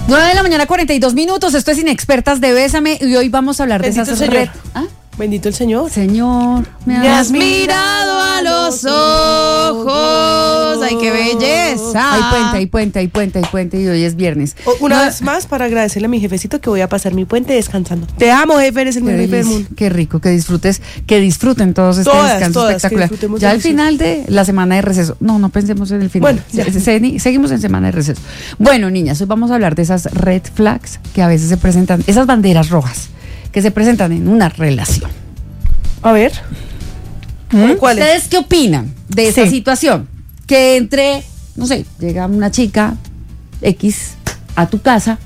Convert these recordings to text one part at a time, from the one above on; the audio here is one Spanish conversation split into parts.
9:42 a.m. Esto es Inexpertas de Bésame y hoy vamos a hablar de esas redes. Bendito el Señor. Señor, me has mirado a los ojos. ¡Ay, qué belleza! Hay puente y hoy es viernes. Una vez más para agradecerle a mi jefecito que voy a pasar mi puente descansando. Te amo, jefe, eres el mejor jefe del mundo. Qué rico, que disfruten todos este descanso espectacular. Ya al final de la semana de receso. No pensemos en el final. Bueno, seguimos en semana de receso. Bueno, niñas, hoy vamos a hablar de esas red flags que a veces se presentan, esas banderas rojas que se presentan en una relación. A ver. ¿Cuáles? ¿Ustedes qué opinan de esa situación? Que llega una chica X a tu casa,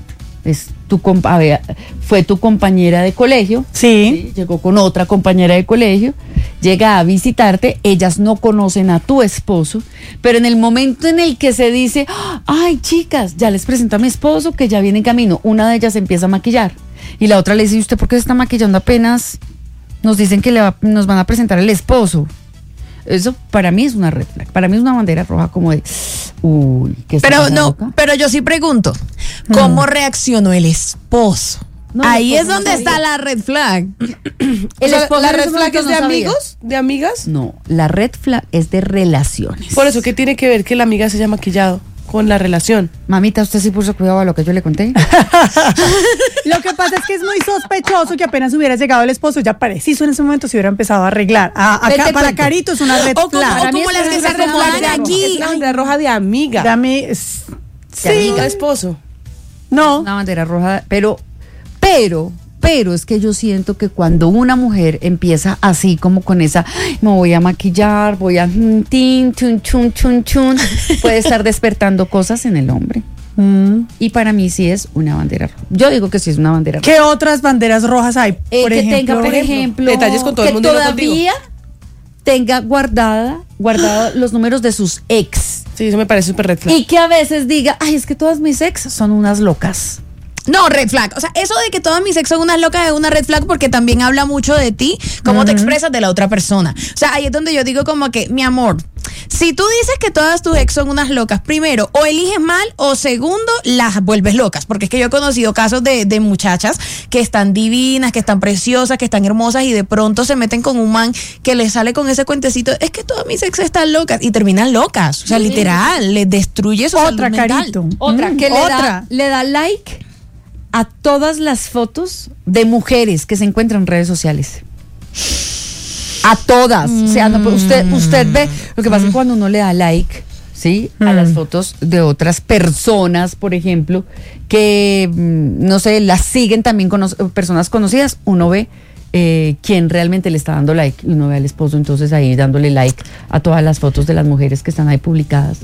fue tu compañera de colegio, ¿sí? Llegó con otra compañera de colegio, llega a visitarte, ellas no conocen a tu esposo, pero en el momento en el que se dice, ay chicas, ya les presento a mi esposo que ya viene en camino, una de ellas empieza a maquillar y la otra le dice, ¿y usted por qué se está maquillando apenas? Nos dicen que nos van a presentar el esposo. Eso para mí es una red flag, para mí es una bandera roja como de ¿qué está pasando acá? Pero yo sí pregunto, ¿cómo reaccionó el esposo? Ahí es donde está la red flag. ¿La red flag es de amigos? ¿De amigas? No, la red flag es de relaciones. Por eso, ¿qué tiene que ver que la amiga se haya maquillado con la relación? Mamita, ¿usted sí puso cuidado a lo que yo le conté? Lo que pasa es que es muy sospechoso que apenas hubiera llegado el esposo, ya preciso en ese momento se hubiera empezado a arreglar. Para Carito es una red flag. O como las que se acomodan aquí. Es una bandera roja de amiga. De amiga. Sí. De amiga de esposo. No. Una bandera roja, pero es que yo siento que cuando una mujer empieza así como con esa, me voy a maquillar, voy a chun, puede estar despertando cosas en el hombre. Y para mí sí es una bandera roja. Yo digo que sí es una bandera roja. ¿Qué otras banderas rojas hay? Por ejemplo, detalles con todo el mundo. Que todavía tenga guardado los números de sus ex. Sí, eso me parece súper red flag. Y que a veces diga, ay, es que todas mis ex son unas locas. No, red flag. O sea, eso de que todas mis ex son unas locas es una red flag porque también habla mucho de ti, cómo te expresas de la otra persona. O sea, ahí es donde yo digo como que, mi amor, si tú dices que todas tus ex son unas locas, primero, o eliges mal, o segundo, las vuelves locas. Porque es que yo he conocido casos de muchachas que están divinas, que están preciosas, que están hermosas y de pronto se meten con un man que les sale con ese cuentecito, es que todas mis ex están locas y terminan locas. O sea, literal, les destruye su salud mental. Carito. Otra, que le da like a todas las fotos de mujeres que se encuentran en redes sociales. A todas. O sea, no, usted ve, lo que pasa es que cuando uno le da like, ¿sí? A las fotos de otras personas, por ejemplo, que, las siguen también personas conocidas, uno ve quién realmente le está dando like, y uno ve al esposo entonces ahí dándole like a todas las fotos de las mujeres que están ahí publicadas.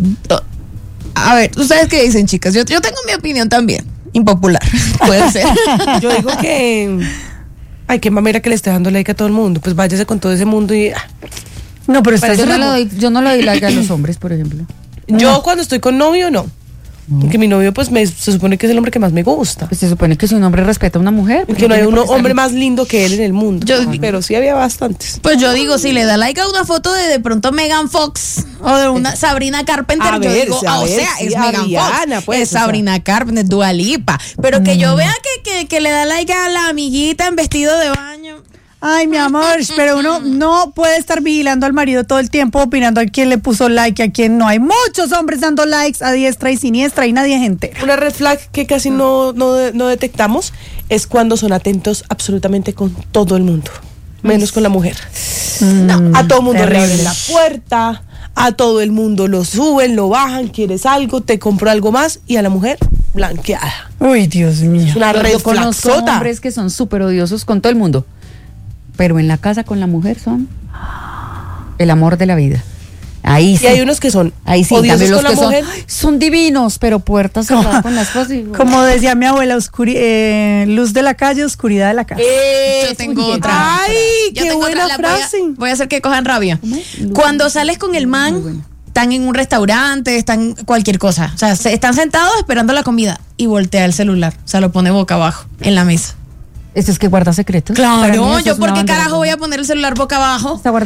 A ver, ¿ustedes qué dicen, chicas? Yo tengo mi opinión también. Impopular, puede ser. Yo digo que ay, qué mamera que le esté dando like a todo el mundo. Pues váyase con todo ese mundo y no, pero yo no le doy like a los hombres, por ejemplo. Yo cuando estoy con novio, no. Porque mi novio, pues, se supone que es el hombre que más me gusta. Pues se supone que si un hombre respeta a una mujer. Que no hay un hombre más lindo que él en el mundo. Pero sí había bastantes. Pues yo digo, si le da like a una foto de pronto Megan Fox o de una Sabrina Carpenter, yo digo, es Megan Fox, pues, es Sabrina Carpenter, Dua Lipa. Pero que yo vea que le da like a la amiguita en vestido de baño. Ay, mi amor, pero uno no puede estar vigilando al marido todo el tiempo, opinando a quién le puso like y a quién no. Hay muchos hombres dando likes a diestra y siniestra y nadie se entera. Una red flag que casi no detectamos es cuando son atentos absolutamente con todo el mundo, menos con la mujer. No, a todo el mundo le abren la puerta, a todo el mundo lo suben, lo bajan, quieres algo, te compro algo más, y a la mujer blanqueada. Uy, Dios mío. Es una red flag. Conozco hombres que son súper odiosos con todo el mundo, pero en la casa con la mujer son el amor de la vida. Ahí sí. Y hay unos que son odiosos con la mujer. Son divinos, pero puertas cerradas con las cosas. Como decía mi abuela, luz de la calle, oscuridad de la casa. Yo tengo otra. Ay, qué buena frase. Voy a hacer que cojan rabia. Cuando sales con el man, están en un restaurante, están cualquier cosa. O sea, están sentados esperando la comida y voltea el celular. O sea, lo pone boca abajo en la mesa. ¿Eso es que guarda secretos? Claro, yo ¿por qué carajo voy a poner el celular boca abajo? Está guardando